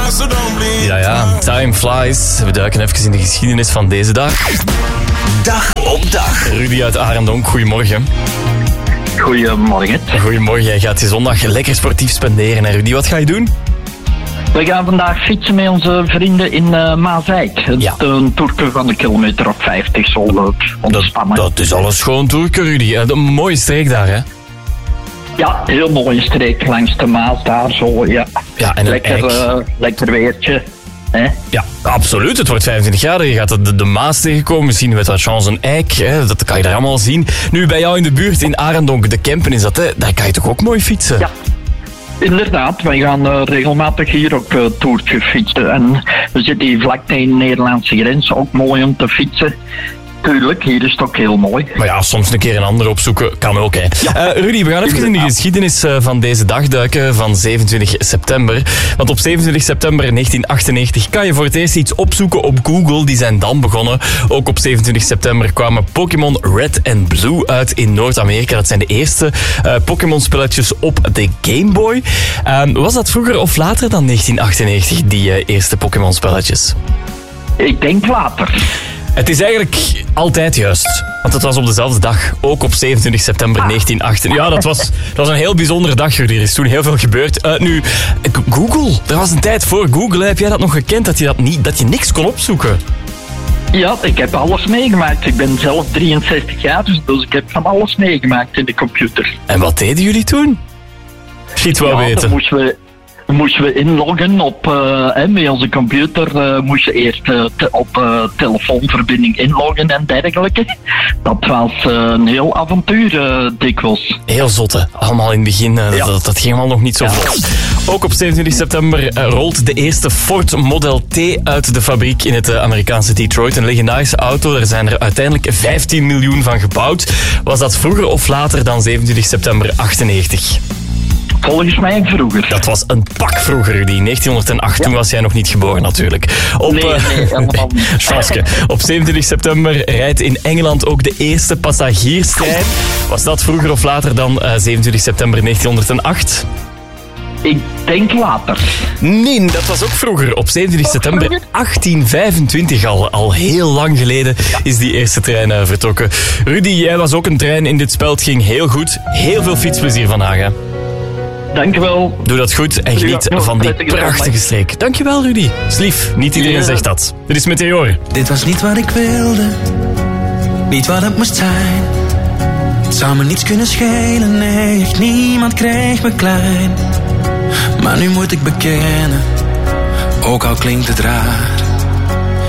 Ja, time flies. We duiken even in de geschiedenis van deze dag. Dag op dag. Rudy uit Arendonk, goedemorgen. Goedemorgen. Goedemorgen, jij gaat je zondag lekker sportief spenderen. En Rudy, wat ga je doen? We gaan vandaag fietsen met onze vrienden in Maasijk. Een toerke van een kilometer of 50, zo leuk. Ontspannen. Dat is al een schoon toerke, Rudy. Een mooie streek daar, hè? Ja, heel mooie streek langs de Maas daar, zo, ja. Ja, en lekker weertje. Ja, absoluut. Het wordt 25 graden. Je gaat de Maas tegenkomen. Misschien met wat chance een eik. Hè. Dat kan je daar allemaal zien. Nu, bij jou in de buurt in Arendonk, de Kempen is dat, hè? Daar kan je toch ook mooi fietsen? Ja. Inderdaad, wij gaan regelmatig hier ook toertje fietsen. En we zitten hier vlak tegen de Nederlandse grens, ook mooi om te fietsen. Tuurlijk, hier is het ook heel mooi. Maar ja, soms een keer een ander opzoeken kan ook, hè. Ja. Rudy, we gaan even in de geschiedenis van deze dag duiken van 27 september. Want op 27 september 1998 kan je voor het eerst iets opzoeken op Google. Die zijn dan begonnen. Ook op 27 september kwamen Pokémon Red en Blue uit in Noord-Amerika. Dat zijn de eerste Pokémon-spelletjes op de Game Boy. Was dat vroeger of later dan 1998, die eerste Pokémon-spelletjes? Ik denk later. Het is eigenlijk altijd juist. Want het was op dezelfde dag. Ook op 27 september 1998. Ja, dat was een heel bijzondere dag. Er is toen heel veel gebeurd. Nu, Google. Er was een tijd voor Google. Heb jij dat nog gekend? Dat je niks kon opzoeken? Ja, ik heb alles meegemaakt. Ik ben zelf 63 jaar, dus ik heb van alles meegemaakt in de computer. En wat deden jullie toen? Schiet wel weten. Moesten we inloggen op met onze computer. Moest je eerst op telefoonverbinding inloggen en dergelijke. Dat was een heel avontuur dikwijls. Heel zotte. Allemaal in het begin. Dat ging allemaal nog niet zo vlot. Ook op 27 september rolt de eerste Ford Model T uit de fabriek in het Amerikaanse Detroit. Een legendarische auto. Daar zijn er uiteindelijk 15 miljoen van gebouwd. Was dat vroeger of later dan 27 september 98? Volgens mij vroeger. Dat was een pak vroeger, die 1908. Toen was jij nog niet geboren, natuurlijk. Helemaal niet. Op 27 september rijdt in Engeland ook de eerste passagierstrein. Was dat vroeger of later dan 27 september 1908? Ik denk later. Nee, dat was ook vroeger. Op 27 september 1825, al heel lang geleden, is die eerste trein vertrokken. Rudy, jij was ook een trein in dit spel. Het ging heel goed. Heel veel fietsplezier vandaag, hè. Dankjewel. Doe dat goed en geniet van die prachtige streek. Dankjewel, Rudy. Slief, niet iedereen zegt dat. Dit is Meteor. Dit was niet wat ik wilde, niet wat het moest zijn. Het zou me niets kunnen schelen, nee, echt niemand kreeg me klein. Maar nu moet ik bekennen, ook al klinkt het raar,